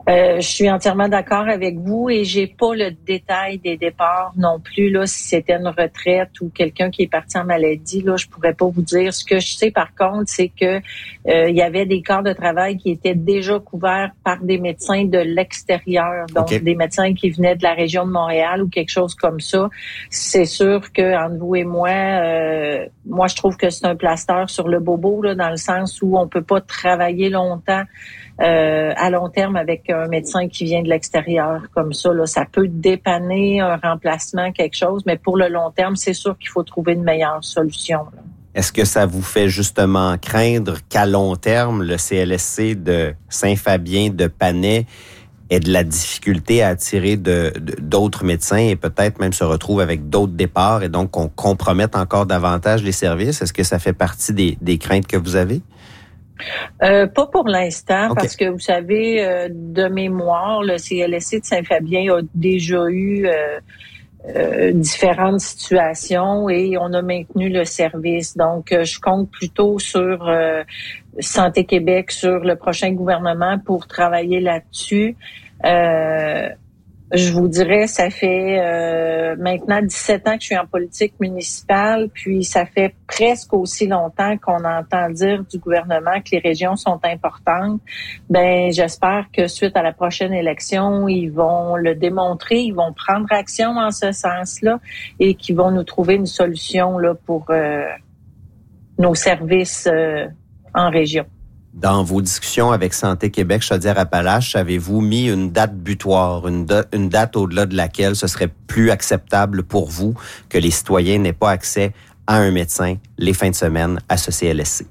Euh, je suis entièrement d'accord avec vous et j'ai pas le détail des départs non plus. Là, si c'était une retraite ou quelqu'un qui est parti en maladie, là, je pourrais pas vous dire. Ce que je sais par contre, c'est que euh, il y avait des corps de travail qui étaient déjà couverts par des médecins de l'extérieur, donc okay. des médecins qui venaient de la région de Montréal ou quelque chose comme ça. C'est sûr que entre vous et moi, euh, moi je trouve que c'est un plaster sur le bobo là, dans le sens où on peut pas travailler longtemps. Euh, à long terme avec un médecin qui vient de l'extérieur comme ça. Là, ça peut dépanner un remplacement, quelque chose, mais pour le long terme, c'est sûr qu'il faut trouver une meilleure solution. Là. Est-ce que ça vous fait justement craindre qu'à long terme, le C L S C de Saint-Fabien, de Panay, ait de la difficulté à attirer de, de, d'autres médecins et peut-être même se retrouve avec d'autres départs et donc qu'on compromette encore davantage les services? Est-ce que ça fait partie des, des craintes que vous avez? Euh, pas pour l'instant, okay. parce que vous savez, euh, de mémoire, le C L S C de Saint-Fabien a déjà eu euh, euh, différentes situations et on a maintenu le service. Donc, euh, je compte plutôt sur euh, Santé Québec, sur le prochain gouvernement pour travailler là-dessus. Euh, Je vous dirais, ça fait euh, maintenant dix-sept ans que je suis en politique municipale, puis ça fait presque aussi longtemps qu'on entend dire du gouvernement que les régions sont importantes. Ben, j'espère que suite à la prochaine élection, ils vont le démontrer, ils vont prendre action en ce sens-là et qu'ils vont nous trouver une solution là pour euh, nos services euh, en région. Dans vos discussions avec Santé Québec, Chaudière-Appalaches, avez-vous mis une date butoir, une, da- une date au-delà de laquelle ce serait plus acceptable pour vous que les citoyens n'aient pas accès à un médecin les fins de semaine à ce C L S C?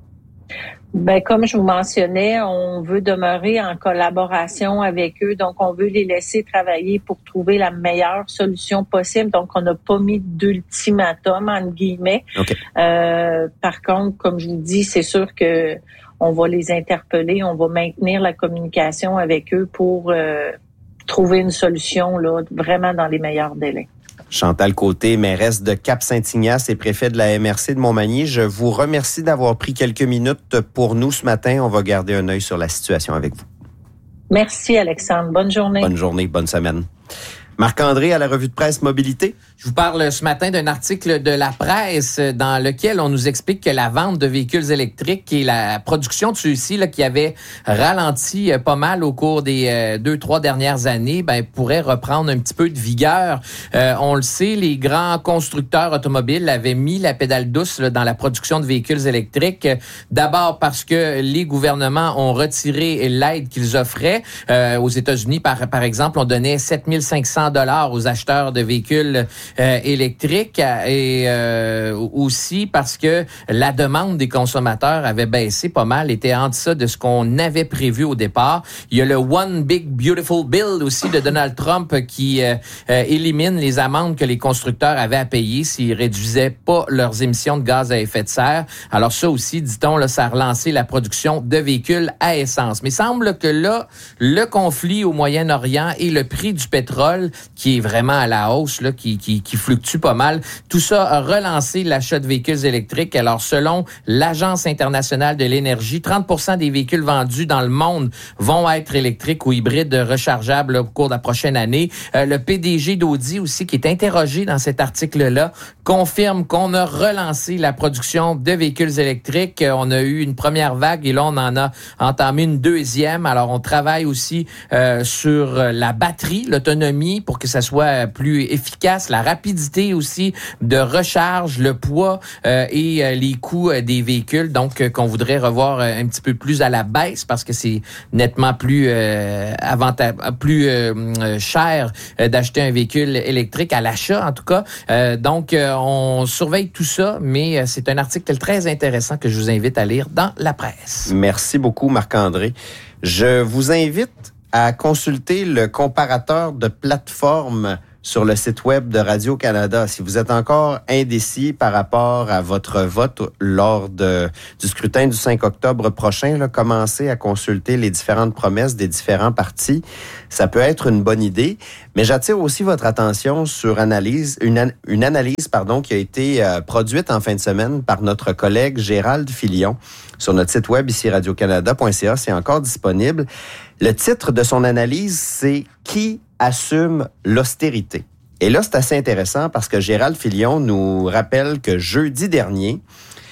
Ben, comme je vous mentionnais, on veut demeurer en collaboration avec eux. Donc, on veut les laisser travailler pour trouver la meilleure solution possible. Donc, on n'a pas mis d'ultimatum, entre guillemets. Okay. Euh, par contre, comme je vous dis, c'est sûr que on va les interpeller, on va maintenir la communication avec eux pour euh, trouver une solution là, vraiment dans les meilleurs délais. Chantal Côté, mairesse de Cap-Saint-Ignace et préfet de la M R C de Montmagny, je vous remercie d'avoir pris quelques minutes pour nous ce matin. On va garder un œil sur la situation avec vous. Merci Alexandre. Bonne journée. Bonne journée, bonne semaine. Marc-André à la revue de presse Mobilité. Je vous parle ce matin d'un article de la presse dans lequel on nous explique que la vente de véhicules électriques et la production de ceux-ci là, qui avait ralenti pas mal au cours des euh, deux, trois dernières années, ben pourrait reprendre un petit peu de vigueur. Euh, on le sait, les grands constructeurs automobiles avaient mis la pédale douce là, dans la production de véhicules électriques. D'abord parce que les gouvernements ont retiré l'aide qu'ils offraient. Euh, aux États-Unis, par, par exemple, on donnait sept mille cinq cents dollars aux acheteurs de véhicules euh, électriques et euh, aussi parce que la demande des consommateurs avait baissé pas mal, était en deçà de ce qu'on avait prévu au départ. Il y a le One Big Beautiful Bill aussi de Donald Trump qui euh, euh, élimine les amendes que les constructeurs avaient à payer s'ils réduisaient pas leurs émissions de gaz à effet de serre. Alors ça aussi, dit-on, là, ça a relancé la production de véhicules à essence. Mais il semble que là, le conflit au Moyen-Orient et le prix du pétrole qui est vraiment à la hausse, là, qui, qui, qui fluctue pas mal. Tout ça a relancé l'achat de véhicules électriques. Alors, selon l'Agence internationale de l'énergie, trente pour cent des véhicules vendus dans le monde vont être électriques ou hybrides rechargeables là, au cours de la prochaine année. Euh, le P D G d'Audi aussi, qui est interrogé dans cet article-là, confirme qu'on a relancé la production de véhicules électriques. On a eu une première vague et là, on en a entamé une deuxième. Alors, on travaille aussi euh, sur la batterie, l'autonomie, pour que ça soit plus efficace, la rapidité aussi de recharge, le poids euh, et euh, les coûts euh, des véhicules, donc euh, qu'on voudrait revoir euh, un petit peu plus à la baisse parce que c'est nettement plus euh, avantageux, plus euh, euh, cher euh, d'acheter un véhicule électrique à l'achat en tout cas. Euh, donc euh, on surveille tout ça, mais euh, c'est un article très intéressant que je vous invite à lire dans la presse. Merci beaucoup Marc-André. Je vous invite à consulter le comparateur de plateformes sur le site web de Radio-Canada. Si vous êtes encore indécis par rapport à votre vote lors de, du scrutin du cinq octobre prochain, là, commencez à consulter les différentes promesses des différents partis. Ça peut être une bonne idée, mais j'attire aussi votre attention sur analyse, une, une analyse pardon, qui a été euh, produite en fin de semaine par notre collègue Gérald Filion sur notre site web ici radio canada point c a. C'est encore disponible. Le titre de son analyse, c'est « Qui assume l'austérité ?» Et là, c'est assez intéressant parce que Gérald Filion nous rappelle que jeudi dernier,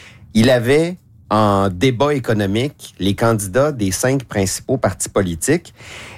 il avait en débat économique les candidats des cinq principaux partis politiques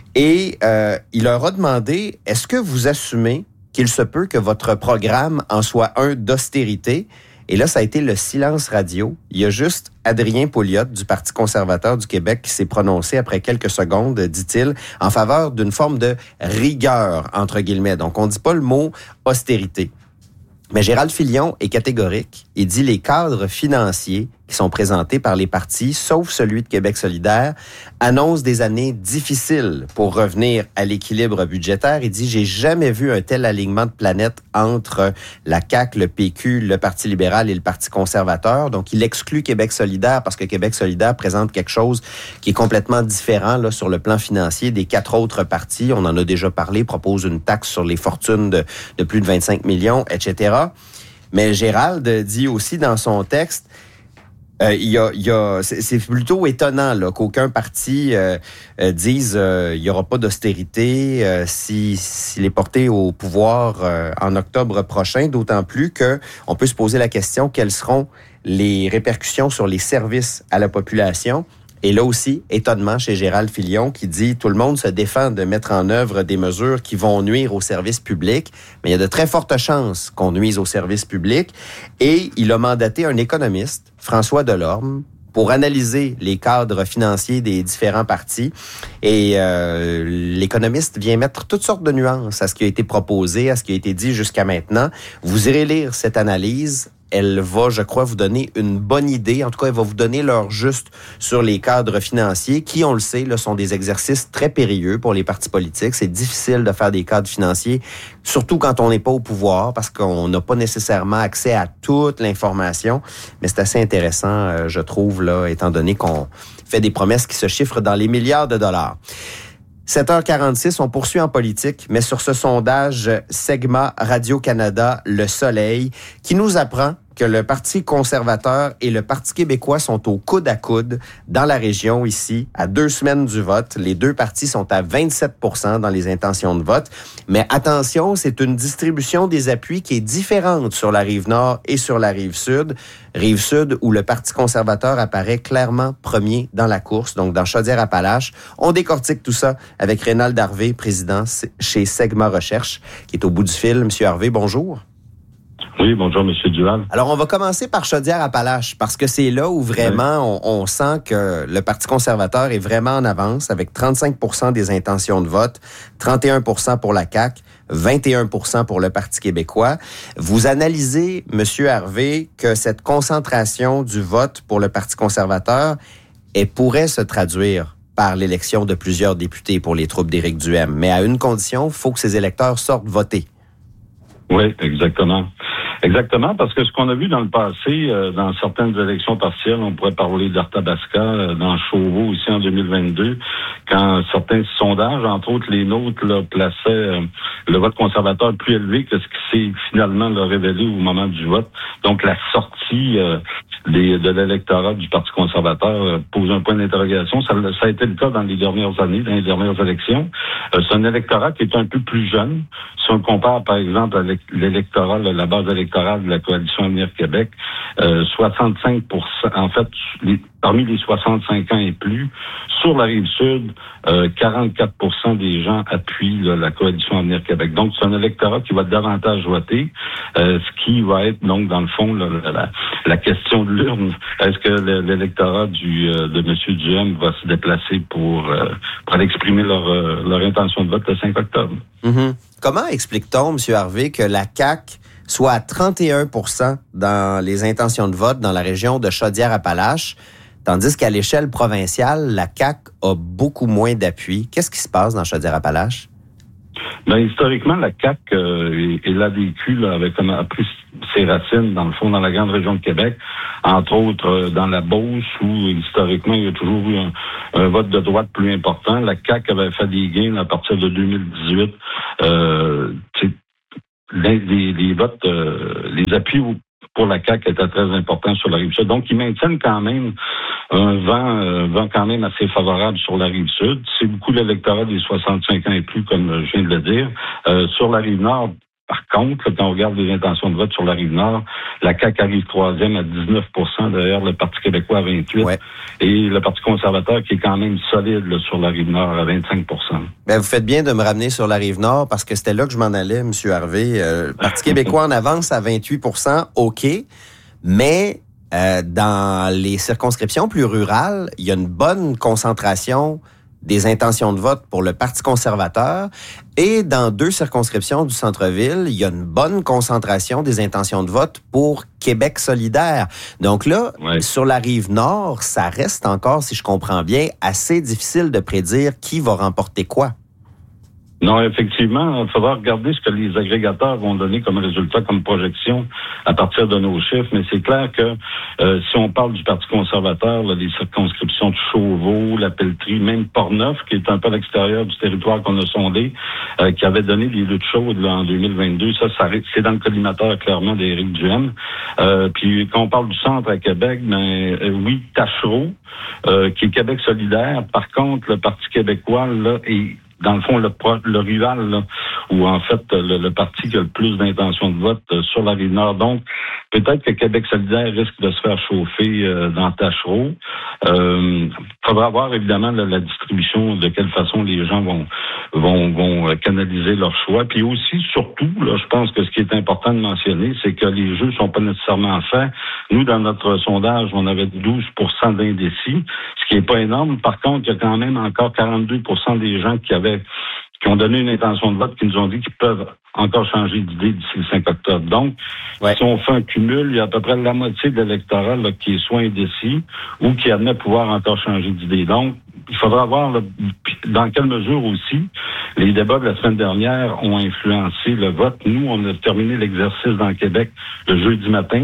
et euh, il leur a demandé « Est-ce que vous assumez qu'il se peut que votre programme en soit un d'austérité? » Et là, ça a été le silence radio. Il y a juste Adrien Pouliot du Parti conservateur du Québec qui s'est prononcé après quelques secondes, dit-il, en faveur d'une forme de rigueur, entre guillemets. Donc, on ne dit pas le mot austérité. Mais Gérald Filion est catégorique. Il dit les cadres financiers qui sont présentés par les partis, sauf celui de Québec solidaire, annoncent des années difficiles pour revenir à l'équilibre budgétaire. Il dit, j'ai jamais vu un tel alignement de planètes entre la C A Q, le P Q, le Parti libéral et le Parti conservateur. Donc, il exclut Québec solidaire parce que Québec solidaire présente quelque chose qui est complètement différent là, sur le plan financier des quatre autres partis. On en a déjà parlé, propose une taxe sur les fortunes de, de plus de vingt-cinq millions, et cetera. Mais Gérald dit aussi dans son texte, Euh, il y a, il y a, c'est, c'est plutôt étonnant là, qu'aucun parti euh, euh, dise euh, il y aura pas d'austérité euh, si, s'il est porté au pouvoir euh, en octobre prochain, d'autant plus que on peut se poser la question quelles seront les répercussions sur les services à la population. Et là aussi, étonnement chez Gérald Filion qui dit tout le monde se défend de mettre en œuvre des mesures qui vont nuire aux services publics, mais il y a de très fortes chances qu'on nuise aux services publics. Et il a mandaté un économiste, François Delorme, pour analyser les cadres financiers des différents partis. Et euh, l'économiste vient mettre toutes sortes de nuances à ce qui a été proposé, à ce qui a été dit jusqu'à maintenant. Vous irez lire cette analyse. Elle va, je crois, vous donner une bonne idée. En tout cas, elle va vous donner l'heure juste sur les cadres financiers qui, on le sait, là, sont des exercices très périlleux pour les partis politiques. C'est difficile de faire des cadres financiers, surtout quand on n'est pas au pouvoir, parce qu'on n'a pas nécessairement accès à toute l'information. Mais c'est assez intéressant, euh, je trouve, là, étant donné qu'on fait des promesses qui se chiffrent dans les milliards de dollars. sept heures quarante-six, on poursuit en politique, mais sur ce sondage Segma Radio-Canada Le Soleil, qui nous apprend que le Parti conservateur et le Parti québécois sont au coude à coude dans la région ici, à deux semaines du vote. Les deux partis sont à vingt-sept pour cent dans les intentions de vote. Mais attention, c'est une distribution des appuis qui est différente sur la rive nord et sur la rive sud. Rive sud où le Parti conservateur apparaît clairement premier dans la course, donc dans Chaudière-Appalaches. On décortique tout ça avec Rénald Harvey, président chez Segma Recherche, qui est au bout du fil. Monsieur Harvey, bonjour. Oui, bonjour, M. Duval. Alors, on va commencer par Chaudière-Appalaches, parce que c'est là où vraiment on, on sent que le Parti conservateur est vraiment en avance, avec trente-cinq pour cent des intentions de vote, trente et un pour cent pour la C A Q, vingt et un pour cent pour le Parti québécois. Vous analysez, M. Harvey, que cette concentration du vote pour le Parti conservateur, elle pourrait se traduire par l'élection de plusieurs députés pour les troupes d'Éric Duhem. Mais à une condition, il faut que ces électeurs sortent voter. Oui, exactement. Exactement, parce que ce qu'on a vu dans le passé, euh, dans certaines élections partielles, on pourrait parler d'Arthabasca, euh, dans Chauveau aussi en deux mille vingt-deux, quand certains sondages, entre autres les nôtres, là, plaçaient euh, le vote conservateur plus élevé que ce qui s'est finalement là, révélé au moment du vote. Donc la sortie euh, des, de l'électorat du Parti conservateur euh, pose un point d'interrogation. Ça, ça a été le cas dans les dernières années, dans les dernières élections. Euh, c'est un électorat qui est un peu plus jeune. Si on compare, par exemple, avec l'électorat, la base électorale de la Coalition Avenir Québec, euh, soixante-cinq pour cent, en fait, les, parmi les soixante-cinq ans et plus, sur la rive sud, euh, quarante-quatre pour cent des gens appuient là, la Coalition Avenir Québec. Donc, c'est un électorat qui va davantage voter, euh, ce qui va être, donc, dans le fond, là, la, la question de l'urne. Est-ce que l'électorat du, euh, de M. Duhem va se déplacer pour, euh, pour aller exprimer leur, euh, leur intention de vote le cinq octobre? Mm-hmm. Comment explique-t-on, M. Harvey, que la C A Q soit à trente et un pour cent dans les intentions de vote dans la région de Chaudière-Appalaches, tandis qu'à l'échelle provinciale, la C A Q a beaucoup moins d'appui? Qu'est-ce qui se passe dans Chaudière-Appalaches? Ben, historiquement, la C A Q euh, et, et l'A D Q là, avait comme appris ses racines, dans le fond, dans la grande région de Québec, entre autres euh, dans la Beauce, où historiquement, il y a toujours eu un, un vote de droite plus important. La C A Q avait fait des gains à partir de deux mille dix-huit. Euh, les, les, les votes, euh, les appuis pour la C A Q était très important sur la Rive-Sud. Donc, ils maintiennent quand même un vent, euh, vent quand même assez favorable sur la Rive-Sud. C'est beaucoup l'électorat des soixante-cinq ans et plus, comme je viens de le dire. Euh, sur la Rive-Nord, par contre, quand on regarde les intentions de vote sur la Rive-Nord, la C A Q arrive troisième à dix-neuf pour cent, derrière le Parti québécois à vingt-huit pour cent, ouais. Et le Parti conservateur qui est quand même solide là, sur la Rive-Nord à vingt-cinq pour cent. Ben, vous faites bien de me ramener sur la Rive-Nord parce que c'était là que je m'en allais, M. Harvey. Euh, le Parti québécois en avance à vingt-huit pour cent, OK, mais euh, dans les circonscriptions plus rurales, il y a une bonne concentration des intentions de vote pour le Parti conservateur. Et dans deux circonscriptions du centre-ville, il y a une bonne concentration des intentions de vote pour Québec solidaire. Donc là, ouais. Sur la Rive-Nord, ça reste encore, si je comprends bien, assez difficile de prédire qui va remporter quoi. Non, effectivement, il faudra regarder ce que les agrégateurs vont donner comme résultat, comme projection à partir de nos chiffres. Mais c'est clair que euh, si on parle du Parti conservateur, là, les circonscriptions de Chauveau, la Pelletrie, même Portneuf, qui est un peu à l'extérieur du territoire qu'on a sondé, euh, qui avait donné des luttes chaudes là, en deux mille vingt-deux, ça, ça c'est dans le collimateur clairement d'Éric Duhaime. Euh, puis quand on parle du centre à Québec, ben euh, oui, Tachereau, euh, qui est Québec solidaire. Par contre, le Parti québécois là est dans le fond, le, le rival, là, ou en fait, le, le parti qui a le plus d'intention de vote euh, sur la Rive-Nord. Donc, peut-être que Québec solidaire risque de se faire chauffer euh, dans Tachereau. Il euh, faudra voir, évidemment, la, la distribution, de quelle façon les gens vont vont, vont canaliser leur choix. Puis aussi, surtout, là, je pense que ce qui est important de mentionner, c'est que les jeux sont pas nécessairement faits. Nous, dans notre sondage, on avait douze pour cent d'indécis, ce qui est pas énorme. Par contre, il y a quand même encore quarante-deux pour cent des gens qui avaient qui ont donné une intention de vote, qui nous ont dit qu'ils peuvent encore changer d'idée d'ici le cinq octobre. Donc, ouais. Si on fait un cumul, il y a à peu près la moitié de l'électorat là, qui est soit indécis ou qui admet pouvoir encore changer d'idée. Donc, il faudra voir là, dans quelle mesure aussi les débats de la semaine dernière ont influencé le vote. Nous, on a terminé l'exercice dans le Québec le jeudi matin.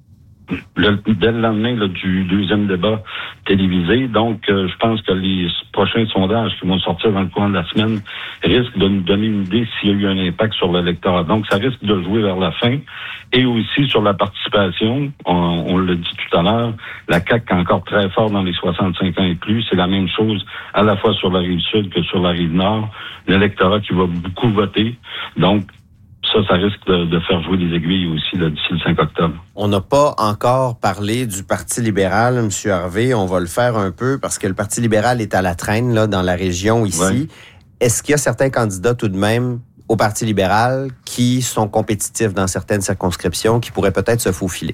Le, dès le lendemain là, du deuxième débat télévisé. Donc, euh, je pense que les prochains sondages qui vont sortir dans le courant de la semaine risquent de nous donner une idée s'il y a eu un impact sur l'électorat. Donc, ça risque de jouer vers la fin. Et aussi sur la participation, on, on l'a dit tout à l'heure, la C A Q est encore très fort dans les soixante-cinq ans et plus. C'est la même chose à la fois sur la Rive-Sud que sur la Rive-Nord. L'électorat qui va beaucoup voter. Donc, ça, ça risque de, de faire jouer des aiguilles aussi là, d'ici le cinq octobre. On n'a pas encore parlé du Parti libéral, M. Harvey. On va le faire un peu parce que le Parti libéral est à la traîne là, dans la région ici. Ouais. Est-ce qu'il y a certains candidats tout de même au Parti libéral qui sont compétitifs dans certaines circonscriptions qui pourraient peut-être se faufiler?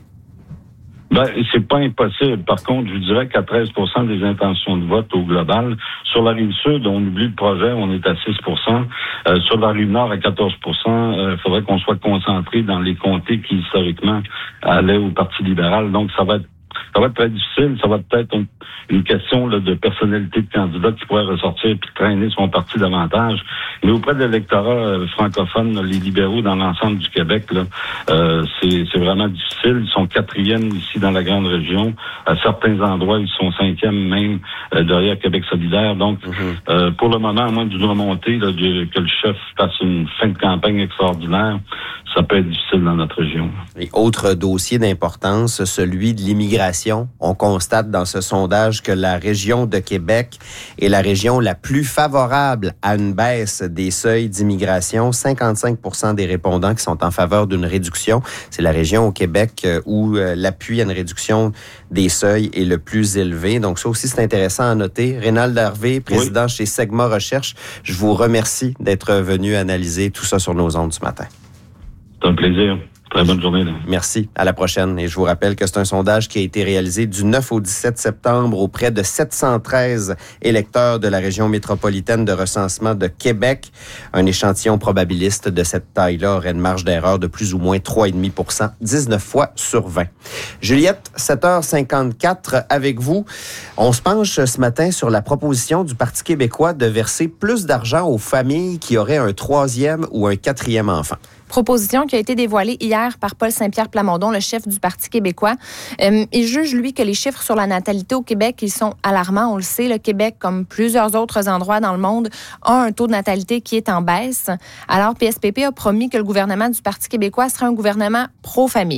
Ben, c'est pas impossible. Par contre, je dirais qu'à treize pour cent des intentions de vote au global, sur la Rive-Sud, on oublie le projet, on est à six pour cent. Euh, sur la Rive-Nord, à quatorze pour cent, il euh, faudrait qu'on soit concentré dans les comtés qui, historiquement, allaient au Parti libéral. Donc, ça va être Ça va être très difficile. Ça va peut-être une, une question là, de personnalité de candidat qui pourrait ressortir et traîner son parti davantage. Mais auprès de l'électorat euh, francophone, là, les libéraux dans l'ensemble du Québec, là, euh, c'est, c'est vraiment difficile. Ils sont quatrièmes ici dans la grande région. À certains endroits, ils sont cinquièmes même euh, derrière Québec solidaire. Donc, mm-hmm. euh, pour le moment, à moins d'une remontée, là, de, que le chef fasse une fin de campagne extraordinaire, ça peut être difficile dans notre région. Et autre dossier d'importance, celui de l'immigration. On constate dans ce sondage que la région de Québec est la région la plus favorable à une baisse des seuils d'immigration. cinquante-cinq pour cent des répondants qui sont en faveur d'une réduction. C'est la région au Québec où l'appui à une réduction des seuils est le plus élevé. Donc ça aussi, c'est intéressant à noter. Rénald Harvey, président oui. chez Segma Recherche, je vous remercie d'être venu analyser tout ça sur nos ondes ce matin. C'est un plaisir. Très bonne journée. Là. Merci. À la prochaine. Et je vous rappelle que c'est un sondage qui a été réalisé du neuf au dix-sept septembre auprès de sept cent treize électeurs de la région métropolitaine de recensement de Québec. Un échantillon probabiliste de cette taille-là aurait une marge d'erreur de plus ou moins trois virgule cinq pour cent, dix-neuf fois sur vingt. Juliette, sept heures cinquante-quatre avec vous. On se penche ce matin sur la proposition du Parti québécois de verser plus d'argent aux familles qui auraient un troisième ou un quatrième enfant. Proposition qui a été dévoilée hier par Paul Saint-Pierre Plamondon, le chef du Parti québécois. Euh, il juge, lui, que les chiffres sur la natalité au Québec, ils sont alarmants. On le sait, le Québec, comme plusieurs autres endroits dans le monde, a un taux de natalité qui est en baisse. Alors, P S P P a promis que le gouvernement du Parti québécois serait un gouvernement pro-famille.